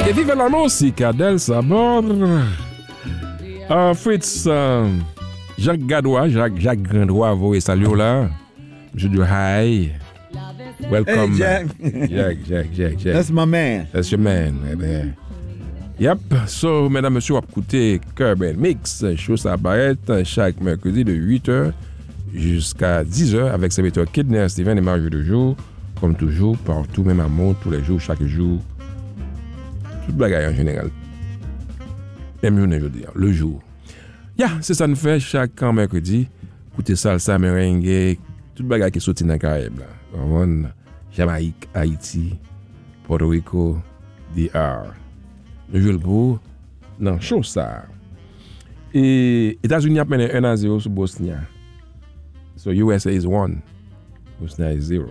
E vive la musica del sabor. Fritz, Jacques Gadois, Jacques Grandois, vous salut là. Monsieur du High. Welcome. Hey, Jack. That's my man. That's your man. Yep. So, mesdames, messieurs, on va écouter Curb Mix. Show ça barrette chaque mercredi de 8h jusqu'à 10h avec serviteur Kidner, Steven et Mario de jour. Comme toujours, partout, même à monde, tous les jours, chaque jour. Toute bagaille en général. Même journée, je veux dire, le jour. C'est ça nous fait chaque mercredi. Écoutez salsa, merengue, toute bagaille qui est sortie dans le Caraïbe. Jamaïque, Haïti, Puerto Rico, DR. Nous jouons pour dans chose ça. Et États-Unis a mené 1-0 sur Bosnie. So USA is 1. Bosnia is 0.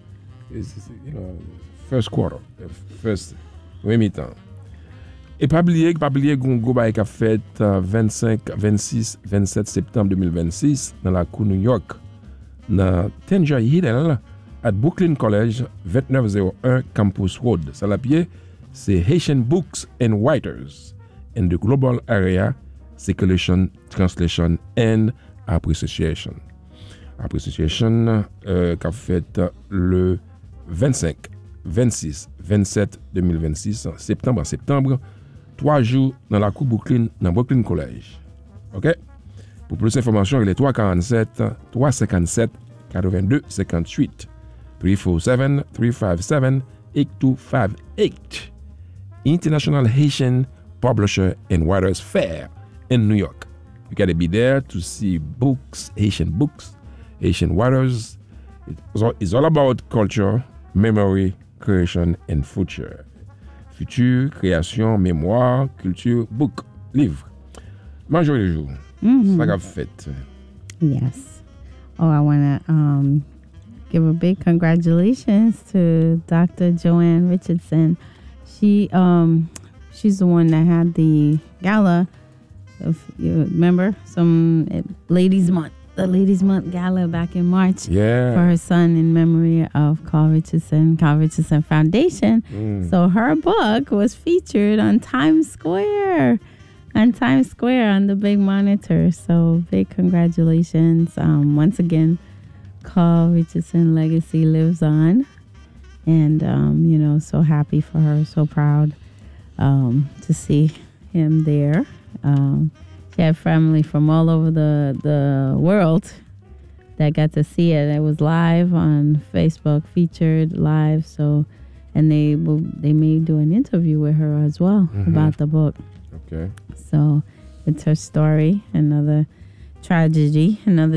First quarter, first mi-temps. Et pas oublier Gongo qui a fait 25, 26, 27 septembre 2026 dans la cour New York, dans Tanger Hill, à Brooklyn College, 2901 Campus Road. Ça la pied, c'est Haitian Books and Writers in the Global Area Circulation, Translation and Appreciation. Appreciation qui a fait le 25, 26, 27 2026, septembre à septembre, 3 jours dans la cour Brooklyn, dans Brooklyn College. OK? Pour plus d'informations, il est 347 357 82 58 347 357 8258. International Haitian Publisher and Writers Fair in New York. You got to be there to see books, Haitian writers. It's all about culture, memory, creation, and future. Future, création, mémoire, culture, book, livre. Manger les jours. Ça qu'a fait. Yes. Oh, I want to give a big congratulations to Dr. Joanne Richardson. She's the one that had the gala. If you remember, some Ladies Month. The Ladies Month Gala back in March for her son in memory of Carl Richardson Foundation. So her book was featured on Times Square on the big monitor. So big congratulations. Once again, Carl Richardson legacy lives on. And, so happy for her, so proud to see him there. She had family from all over the world that got to see it. It was live on Facebook, featured live. So, and they may do an interview with her as well about the book. Okay. So, it's her story. Another tragedy. Another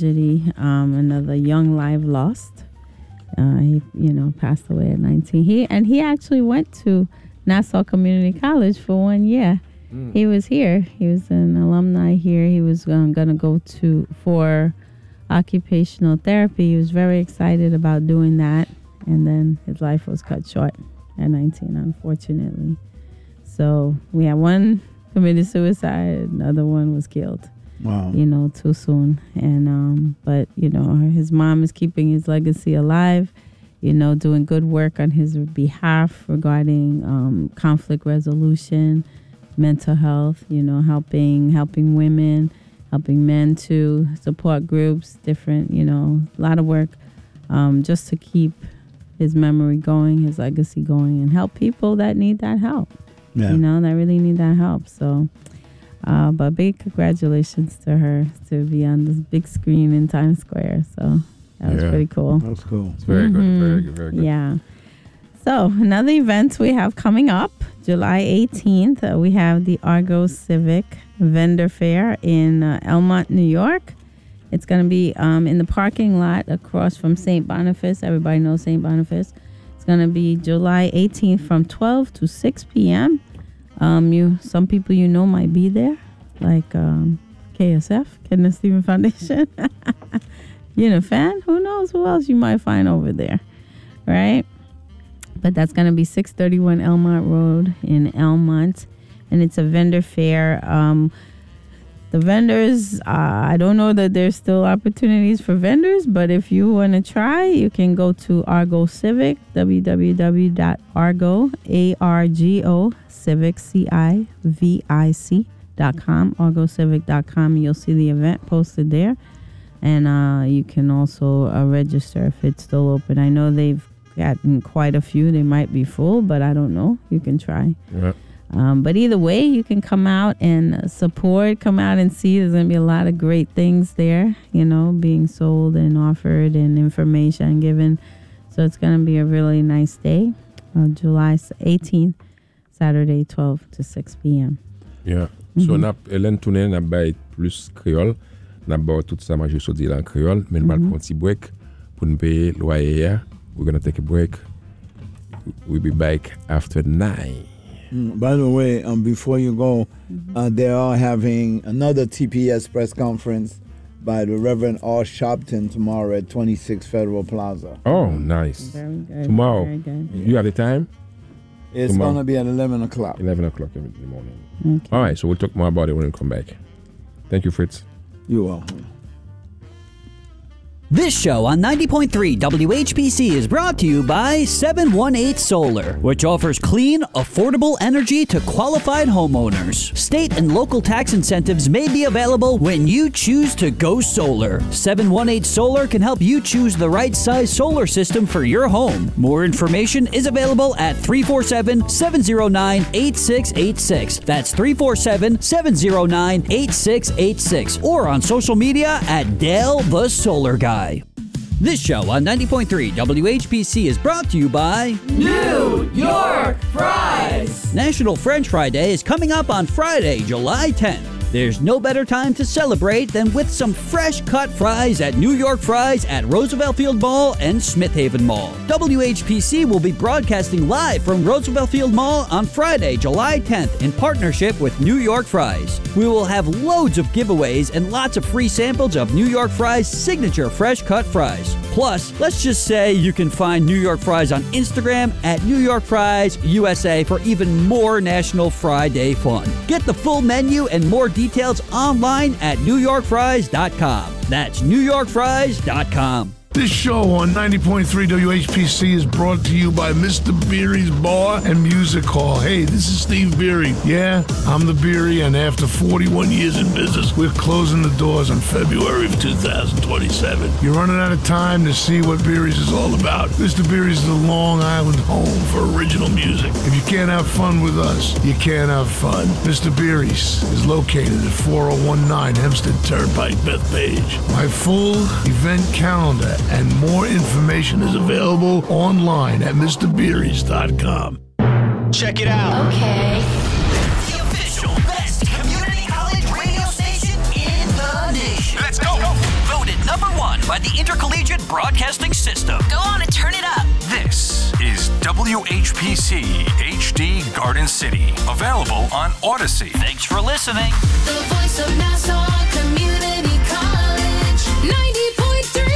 young life lost. He passed away at 19. He actually went to Nassau Community College for 1 year. He was here. He was an alumni here. He was going to go for occupational therapy. He was very excited about doing that. And then his life was cut short at 19, unfortunately. So we had one committed suicide. Another one was killed. Wow. Too soon. And, but, his mom is keeping his legacy alive, doing good work on his behalf regarding conflict resolution, mental health, helping women, helping men to support groups, different, a lot of work just to keep his memory going, his legacy going, and help people that need that help, that really need that help. So, but big congratulations to her to be on this big screen in Times Square. So that was pretty cool. That's cool. It's very good, very good. Yeah. So another event we have coming up, July 18th, we have the Argos Civic Vendor Fair in Elmont, New York. It's going to be in the parking lot across from St. Boniface. Everybody knows St. Boniface. It's going to be July 18th from 12 to 6 p.m. Some people might be there, like KSF, Kidner Stephen Foundation. You're a fan? Who knows who else you might find over there, right? But that's going to be 631 Elmont Road in Elmont. And it's a vendor fair. The vendors, I don't know that there's still opportunities for vendors, but if you want to try, you can go to Argo Civic, www.argo, A-R-G-O, Civic, C-I-V-I-C.com, argocivic.com. You'll see the event posted there. And you can also register if it's still open. I know they've gotten quite a few. They might be full, but I don't know. You can try. Yeah. But either way, you can come out and support, come out and see. There's going to be a lot of great things there, being sold and offered and information given. So it's going to be a really nice day, July 18th, Saturday, 12 to 6 p.m. Yeah. So, Hélène tourne, n'a pas plus créole. N'a pas tout ça manger saudi en créole. Mais nous allons prendre un petit break pour nous payer le loyer. We're going to take a break. We'll be back after 9. By the way, before you go, they are having another TPS press conference by the Reverend R. Shopton tomorrow at 26 Federal Plaza. Oh, nice. Very good. Tomorrow. Very good. You have the time? It's going to be at 11 o'clock. 11 o'clock in the morning. Okay. All right, so we'll talk more about it when we come back. Thank you, Fritz. You're welcome. This show on 90.3 WHPC is brought to you by 718 Solar, which offers clean, affordable energy to qualified homeowners. State and local tax incentives may be available when you choose to go solar. 718 Solar can help you choose the right size solar system for your home. More information is available at 347-709-8686. That's 347-709-8686. Or on social media at Dale the Solar Guy. This show on 90.3 WHPC is brought to you by New York Fries. National French Fry Day is coming up on Friday, July 10th. There's no better time to celebrate than with some fresh cut fries at New York Fries at Roosevelt Field Mall and Smith Haven Mall. WHPC will be broadcasting live from Roosevelt Field Mall on Friday, July 10th in partnership with New York Fries. We will have loads of giveaways and lots of free samples of New York Fries' signature fresh cut fries. Plus, let's just say you can find New York Fries on Instagram at New York Fries USA for even more National Fry Day fun. Get the full menu and more details online at NewYorkFries.com. That's NewYorkFries.com. This show on 90.3 WHPC is brought to you by Mr. Beery's Bar and Music Hall. Hey, this is Steve Beery. Yeah, I'm the Beery, and after 41 years in business, we're closing the doors in February of 2027. You're running out of time to see what Beery's is all about. Mr. Beery's is a Long Island home for original music. If you can't have fun with us, you can't have fun. Mr. Beery's is located at 4019 Hempstead Turnpike, Bethpage. My full event calendar and more information is available online at MrBeery's.com. Check it out. Okay. The official best community college radio station in the nation. Let's go. Voted #1 by the Intercollegiate Broadcasting System. Go on and turn it up. This is WHPC HD Garden City. Available on Odyssey. Thanks for listening. The voice of Nassau Community College. 90.3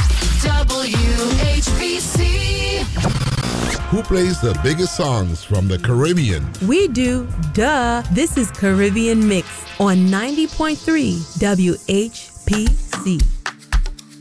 WHPC. Who plays the biggest songs from the Caribbean? We do. Duh. This is Caribbean Mix on 90.3 WHPC.